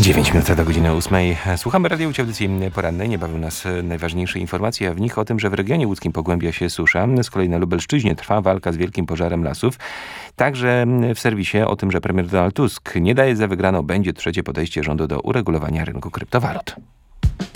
9 minut do godziny 8. Słuchamy Radio Łódź, audycji porannej. Niebawem nas najważniejsze informacje, a w nich o tym, że w regionie łódzkim pogłębia się susza. Z kolei na Lubelszczyźnie trwa walka z wielkim pożarem lasów. Także w serwisie o tym, że premier Donald Tusk nie daje za wygraną, będzie trzecie podejście rządu do uregulowania rynku kryptowalut.